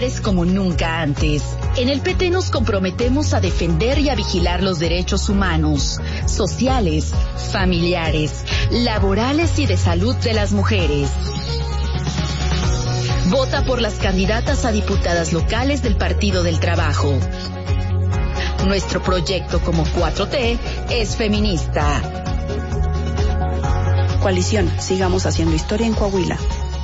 Como nunca antes. En el PT nos comprometemos a defender y a vigilar los derechos humanos, sociales, familiares, laborales y de salud de las mujeres. Vota por las candidatas a diputadas locales del Partido del Trabajo. Nuestro proyecto como 4T es feminista. Coalición, sigamos haciendo historia en Coahuila.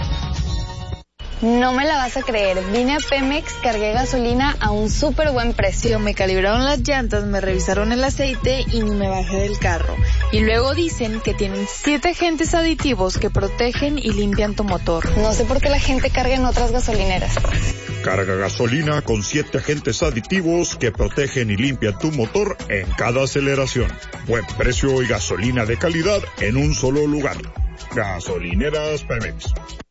No me la vas a creer, vine a Pemex, cargué gasolina a un súper buen precio. Me calibraron las llantas, me revisaron el aceite y ni me bajé del carro. Y luego dicen que tienen 7 agentes aditivos que protegen y limpian tu motor. No sé por qué la gente carga en otras gasolineras. Carga gasolina con 7 agentes aditivos que protegen y limpian tu motor en cada aceleración. Buen precio y gasolina de calidad en un solo lugar. Gasolineras Pemex.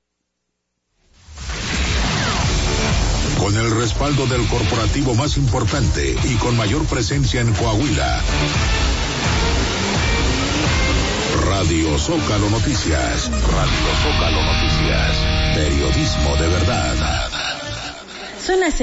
Con el respaldo del corporativo más importante y con mayor presencia en Coahuila. Radio Zócalo Noticias. Radio Zócalo Noticias. Periodismo de verdad. Son las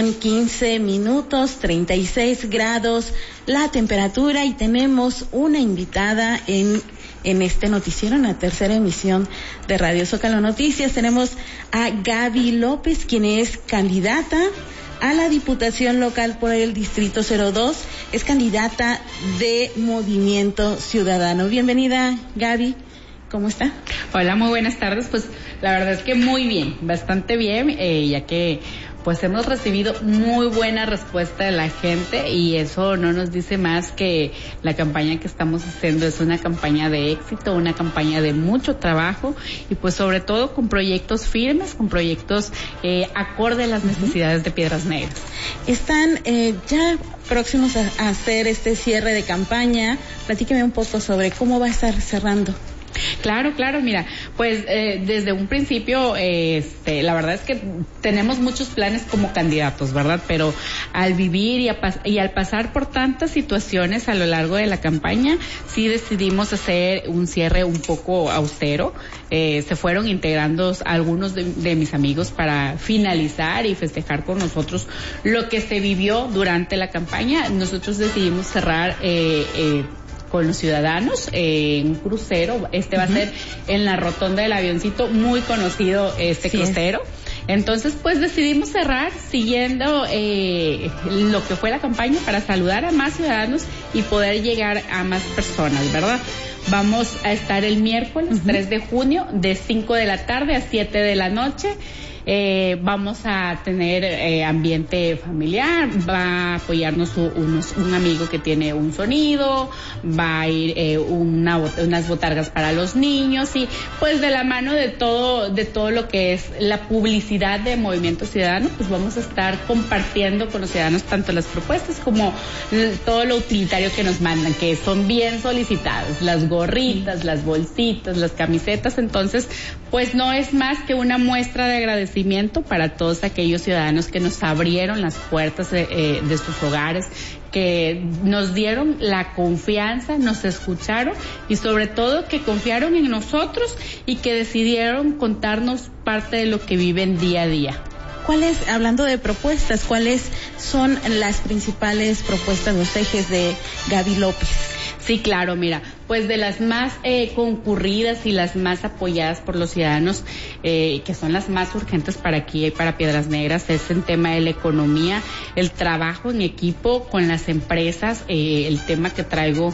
6:15, 36 grados la temperatura y tenemos una invitada en este noticiero, en la tercera emisión de Radio Zócalo Noticias. Tenemos a Gaby López, quien es candidata a la Diputación Local por el Distrito 02. Es candidata de Movimiento Ciudadano. Bienvenida, Gaby. ¿Cómo está? Hola, muy buenas tardes. Pues la verdad es que muy bien, bastante bien, ya que pues hemos recibido muy buena respuesta de la gente y eso no nos dice más que la campaña que estamos haciendo es una campaña de éxito, una campaña de mucho trabajo y pues sobre todo con proyectos firmes, con proyectos acorde a las necesidades de Piedras Negras. Están ya próximos a hacer este cierre de campaña. Platíqueme un poco sobre cómo va a estar cerrando. Claro, mira, pues desde un principio, la verdad es que tenemos muchos planes como candidatos, ¿verdad? Pero al vivir y al pasar por tantas situaciones a lo largo de la campaña, sí decidimos hacer un cierre un poco austero. Se fueron integrando algunos de mis amigos para finalizar y festejar con nosotros lo que se vivió durante la campaña. Nosotros decidimos cerrar con los ciudadanos, un crucero, va a ser en la rotonda del Avioncito, muy conocido crucero. Entonces, pues decidimos cerrar siguiendo lo que fue la campaña para saludar a más ciudadanos y poder llegar a más personas, ¿verdad? Vamos a estar el miércoles 3 de junio de 5 de la tarde a 7 de la noche. Vamos a tener ambiente familiar, va a apoyarnos un amigo que tiene un sonido, va a ir unas botargas para los niños y pues de la mano de todo lo que es la publicidad de Movimiento Ciudadano, pues vamos a estar compartiendo con los ciudadanos tanto las propuestas como todo lo utilitario que nos mandan, que son bien solicitadas, las gorritas, las bolsitas, las camisetas. Entonces pues no es más que una muestra de agradecimiento para todos aquellos ciudadanos que nos abrieron las puertas de sus hogares, que nos dieron la confianza, nos escucharon y sobre todo que confiaron en nosotros y que decidieron contarnos parte de lo que viven día a día. Hablando de propuestas, cuáles son las principales propuestas, los ejes de Gaby López? Sí, claro, mira, pues de las más concurridas y las más apoyadas por los ciudadanos, que son las más urgentes para aquí y para Piedras Negras, es el tema de la economía, el trabajo en equipo con las empresas, el tema que traigo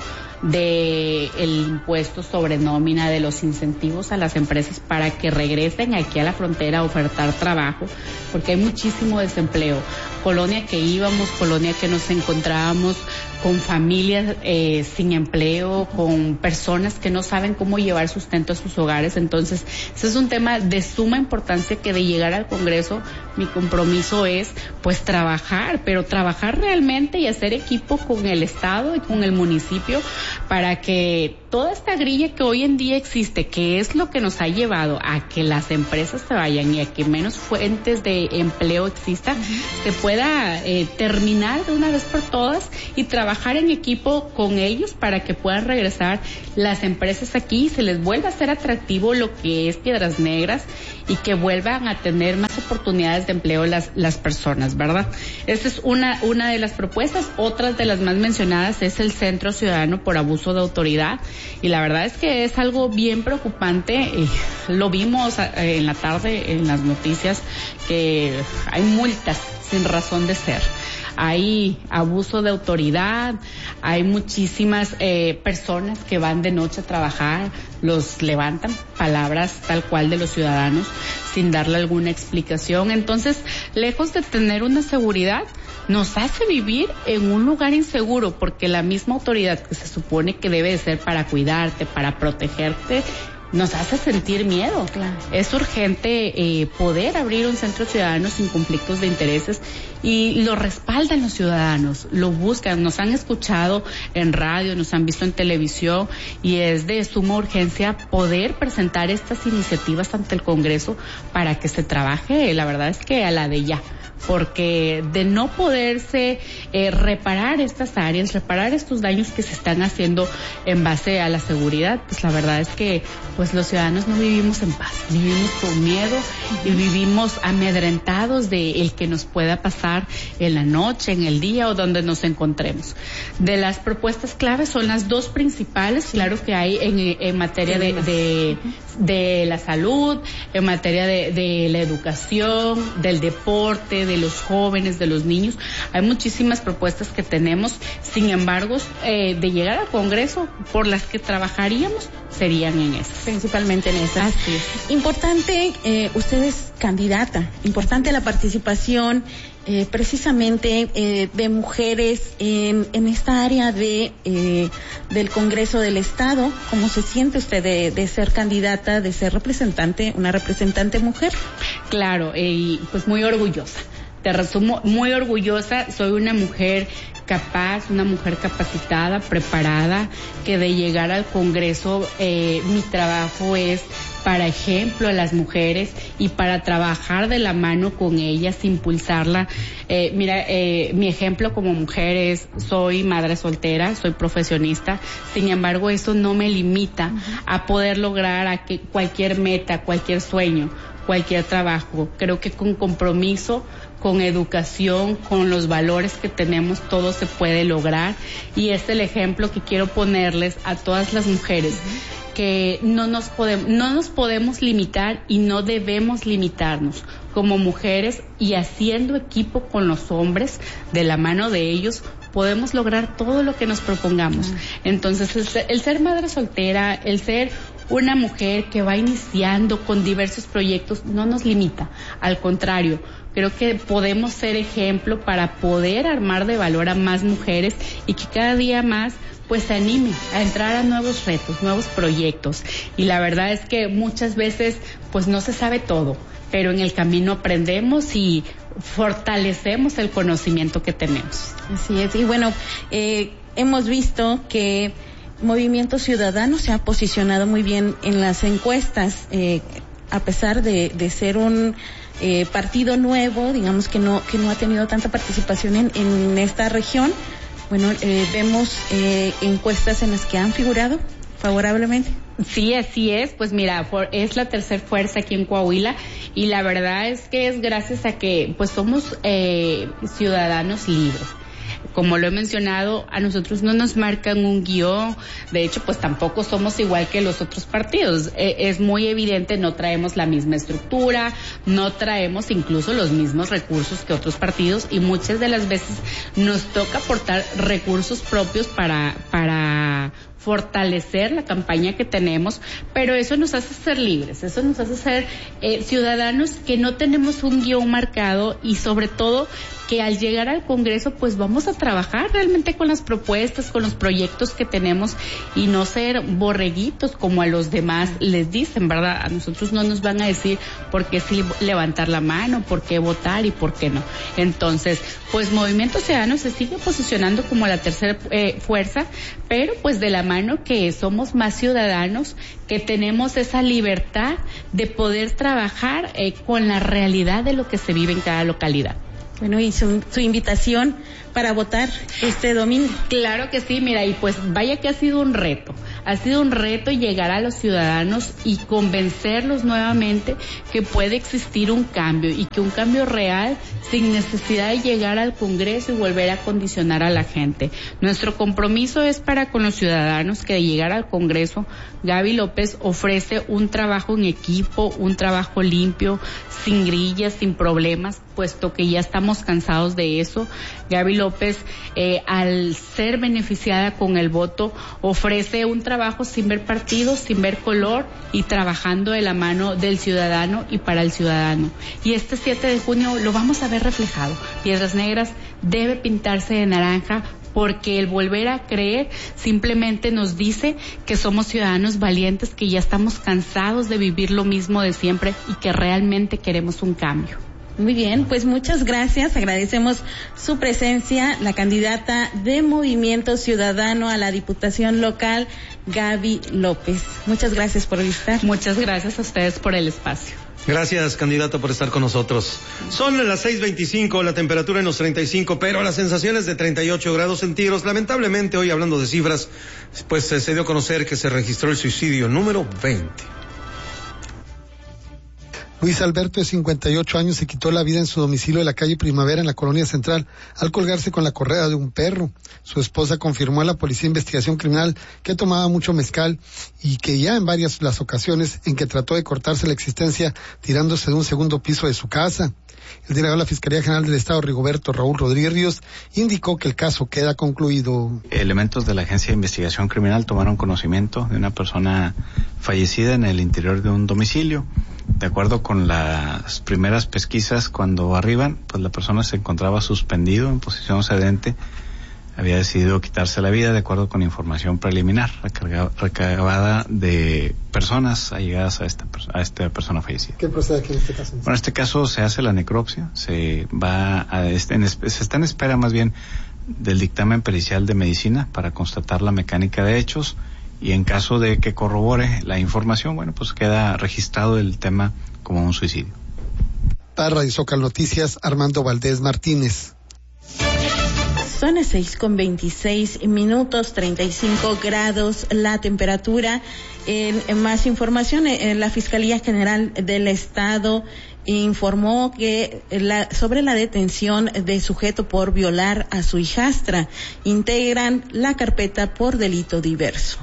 de el impuesto sobre nómina, de los incentivos a las empresas para que regresen aquí a la frontera a ofertar trabajo, porque hay muchísimo desempleo. Colonia que íbamos, colonia que nos encontrábamos con familias sin empleo, con personas que no saben cómo llevar sustento a sus hogares. Entonces, ese es un tema de suma importancia que de llegar al Congreso, mi compromiso es pues trabajar, pero trabajar realmente y hacer equipo con el Estado y con el municipio para que toda esta grilla que hoy en día existe, que es lo que nos ha llevado a que las empresas se vayan y a que menos fuentes de empleo existan, se pueda terminar de una vez por todas y trabajar en equipo con ellos para que puedan regresar las empresas aquí y se les vuelva a ser atractivo lo que es Piedras Negras y que vuelvan a tener más oportunidades de empleo las personas, ¿verdad? Esta es una de las propuestas. Otras de las más mencionadas es el Centro Ciudadano por Abuso de Autoridad, y la verdad es que es algo bien preocupante. Lo vimos en la tarde en las noticias, que hay multas sin razón de ser. Hay abuso de autoridad, hay muchísimas personas que van de noche a trabajar, los levantan palabras tal cual de los ciudadanos sin darle alguna explicación. Entonces, lejos de tener una seguridad, nos hace vivir en un lugar inseguro, porque la misma autoridad que se supone que debe de ser para cuidarte, para protegerte, nos hace sentir miedo. Claro. Es urgente poder abrir un centro ciudadano sin conflictos de intereses, y lo respaldan los ciudadanos, lo buscan, nos han escuchado en radio, nos han visto en televisión, y es de suma urgencia poder presentar estas iniciativas ante el Congreso para que se trabaje, la verdad es que a la de ya. Porque de no poderse reparar estas áreas, reparar estos daños que se están haciendo en base a la seguridad, pues la verdad es que pues los ciudadanos no vivimos en paz, vivimos con miedo y vivimos amedrentados de el que nos pueda pasar en la noche, en el día o donde nos encontremos. De las propuestas claves son las dos principales, claro que hay en materia de la salud, en materia de la educación, del deporte, de los jóvenes, de los niños. Hay muchísimas propuestas que tenemos, sin embargo, de llegar al Congreso, por las que trabajaríamos serían en esas. Principalmente en esas. Así es. Importante, usted es candidata, importante la participación precisamente de mujeres en esta área del Congreso del Estado. ¿Cómo se siente usted de ser candidata, de ser una representante mujer? Claro, y pues muy orgullosa. Te resumo, muy orgullosa. Soy una mujer capaz, una mujer capacitada, preparada, que de llegar al Congreso mi trabajo es para ejemplo a las mujeres y para trabajar de la mano con ellas, impulsarla. Mi ejemplo como mujer es, soy madre soltera, soy profesionista, sin embargo eso no me limita a poder lograr cualquier meta, cualquier sueño, cualquier trabajo. Creo que con compromiso, con educación, con los valores que tenemos, todo se puede lograr, y es el ejemplo que quiero ponerles a todas las mujeres, que no nos podemos limitar y no debemos limitarnos como mujeres, y haciendo equipo con los hombres, de la mano de ellos, podemos lograr todo lo que nos propongamos. Entonces, el ser madre soltera, el ser una mujer que va iniciando con diversos proyectos, no nos limita, al contrario, creo que podemos ser ejemplo para poder armar de valor a más mujeres, y que cada día más pues se anime a entrar a nuevos retos, nuevos proyectos. Y la verdad es que muchas veces pues no se sabe todo, pero en el camino aprendemos y fortalecemos el conocimiento que tenemos. Así es, y bueno, hemos visto que Movimiento Ciudadano se ha posicionado muy bien en las encuestas, a pesar de ser un partido nuevo, digamos que no ha tenido tanta participación en esta región. Bueno, vemos encuestas en las que han figurado favorablemente. Sí, así es. Pues mira, es la tercera fuerza aquí en Coahuila, y la verdad es que es gracias a que pues somos ciudadanos libres. Como lo he mencionado, a nosotros no nos marcan un guión, de hecho pues tampoco somos igual que los otros partidos, es muy evidente, no traemos la misma estructura, no traemos incluso los mismos recursos que otros partidos, y muchas de las veces nos toca aportar recursos propios para fortalecer la campaña que tenemos, pero eso nos hace ser libres, eso nos hace ser ciudadanos que no tenemos un guión marcado, y sobre todo que al llegar al Congreso pues vamos a trabajar realmente con las propuestas, con los proyectos que tenemos, y no ser borreguitos como a los demás les dicen, ¿verdad? A nosotros no nos van a decir por qué sí levantar la mano, por qué votar y por qué no. Entonces, pues Movimiento Ciudadano se sigue posicionando como la tercera fuerza, pero pues de la mano que somos más ciudadanos, que tenemos esa libertad de poder trabajar con la realidad de lo que se vive en cada localidad. Bueno, y su invitación para votar este domingo. Claro que sí, mira, y pues vaya que ha sido un reto. Ha sido un reto llegar a los ciudadanos y convencerlos nuevamente que puede existir un cambio y que un cambio real sin necesidad de llegar al Congreso y volver a condicionar a la gente. Nuestro compromiso es para con los ciudadanos que de llegar al Congreso, Gaby López ofrece un trabajo en equipo, un trabajo limpio, sin grillas, sin problemas, puesto que ya estamos cansados de eso. Gaby López, al ser beneficiada con el voto, ofrece un trabajo sin ver partidos, sin ver color y trabajando de la mano del ciudadano y para el ciudadano. Y este 7 de junio lo vamos a ver reflejado. Piedras Negras debe pintarse de naranja, porque el volver a creer simplemente nos dice que somos ciudadanos valientes, que ya estamos cansados de vivir lo mismo de siempre y que realmente queremos un cambio. Muy bien, pues muchas gracias. Agradecemos su presencia, la candidata de Movimiento Ciudadano a la Diputación Local, Gaby López. Muchas gracias por estar. Muchas gracias a ustedes por el espacio. Gracias, candidato, por estar con nosotros. Son las 6:25, la temperatura en los 35, pero las sensaciones de 38 grados centígrados. Lamentablemente, hoy hablando de cifras, pues se dio a conocer que se registró el suicidio número 20. Luis Alberto, de 58 años, se quitó la vida en su domicilio de la calle Primavera, en la Colonia Central, al colgarse con la correa de un perro. Su esposa confirmó a la Policía de Investigación Criminal que tomaba mucho mezcal y que ya en varias las ocasiones en que trató de cortarse la existencia tirándose de un segundo piso de su casa. El delegado de la Fiscalía General del Estado, Rigoberto Raúl Rodríguez Ríos, indicó que el caso queda concluido. Elementos de la Agencia de Investigación Criminal tomaron conocimiento de una persona fallecida en el interior de un domicilio. De acuerdo con las primeras pesquisas, cuando arriban, pues la persona se encontraba suspendido en posición sedente. Había decidido quitarse la vida de acuerdo con información preliminar recabada de personas allegadas a esta persona fallecida. ¿Qué procede aquí en este caso? Bueno, en este caso se hace la necropsia, se está en espera más bien del dictamen pericial de medicina para constatar la mecánica de hechos, y en caso de que corrobore la información, bueno, pues queda registrado el tema como un suicidio. Para Radio Zócalo Noticias, Armando Valdés Martínez. Son las 6:26, 35 grados la temperatura. En más información, la Fiscalía General del Estado informó que sobre la detención de sujeto por violar a su hijastra. Integran la carpeta por delito diverso.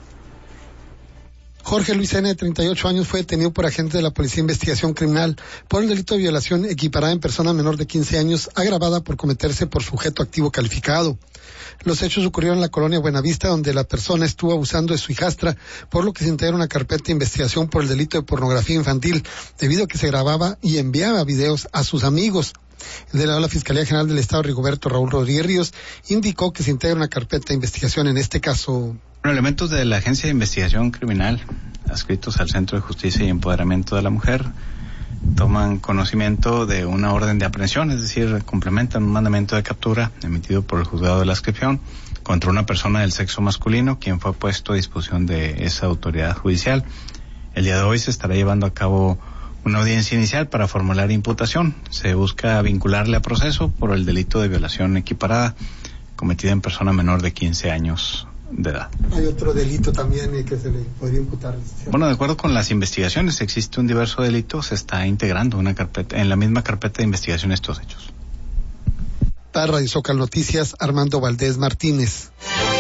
Jorge Luis N., de 38 años, fue detenido por agentes de la Policía de Investigación Criminal por el delito de violación equiparada en persona menor de 15 años, agravada por cometerse por sujeto activo calificado. Los hechos ocurrieron en la colonia Buenavista, donde la persona estuvo abusando de su hijastra, por lo que se integra una carpeta de investigación por el delito de pornografía infantil, debido a que se grababa y enviaba videos a sus amigos. El delegado de la Fiscalía General del Estado, Rigoberto Raúl Rodríguez Ríos, indicó que se integra una carpeta de investigación en este caso. Bueno, elementos de la Agencia de Investigación Criminal, adscritos al Centro de Justicia y Empoderamiento de la Mujer, toman conocimiento de una orden de aprehensión, es decir, complementan un mandamiento de captura emitido por el juzgado de la inscripción contra una persona del sexo masculino, quien fue puesto a disposición de esa autoridad judicial. El día de hoy se estará llevando a cabo una audiencia inicial para formular imputación. Se busca vincularle a proceso por el delito de violación equiparada cometida en persona menor de 15 años de edad. Hay otro delito también que se le podría imputar. Bueno, de acuerdo con las investigaciones, existe un diverso delito, se está integrando una carpeta, en la misma carpeta de investigación, estos hechos. Para Radio Zócalo Noticias, Armando Valdés Martínez.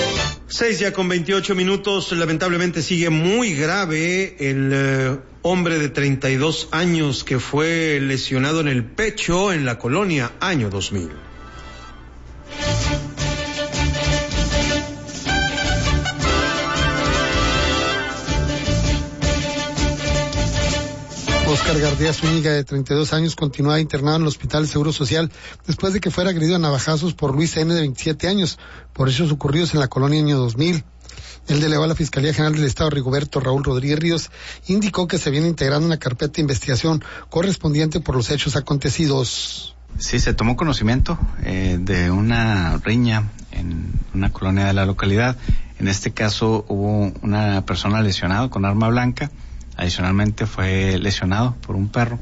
6:28. Lamentablemente sigue muy grave el hombre de 32 años que fue lesionado en el pecho en la colonia Año 2000. Oscar Gardía Zúñiga, de 32 años, continuaba internado en el Hospital Seguro Social después de que fuera agredido a navajazos por Luis N., de 27 años, por hechos ocurridos en la colonia Año 2000. El delegado de la Fiscalía General del Estado, Rigoberto Raúl Rodríguez Ríos, indicó que se viene integrando una carpeta de investigación correspondiente por los hechos acontecidos. Sí, se tomó conocimiento de una riña en una colonia de la localidad. En este caso hubo una persona lesionada con arma blanca. Adicionalmente fue lesionado por un perro.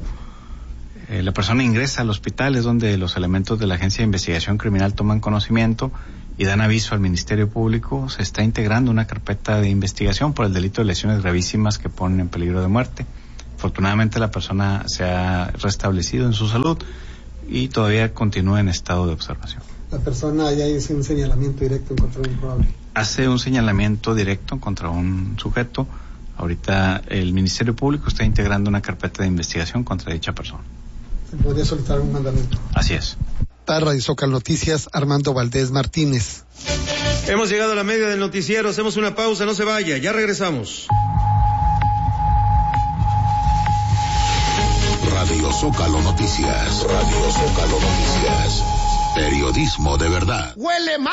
La persona ingresa al hospital, es donde los elementos de la Agencia de Investigación Criminal toman conocimiento y dan aviso al Ministerio Público, se está integrando una carpeta de investigación por el delito de lesiones gravísimas que ponen en peligro de muerte. Afortunadamente la persona se ha restablecido en su salud y todavía continúa en estado de observación. La persona ya hizo un señalamiento directo en contra de un culpable. Hace un señalamiento directo contra un sujeto. Ahorita el Ministerio Público está integrando una carpeta de investigación contra dicha persona. ¿Se podría solicitar un mandamiento? Así es. Para Radio Zócalo Noticias, Armando Valdés Martínez. Hemos llegado a la media del noticiero, hacemos una pausa, no se vaya, ya regresamos. Radio Zócalo Noticias. Radio Zócalo Noticias. Periodismo de verdad. Huele mal.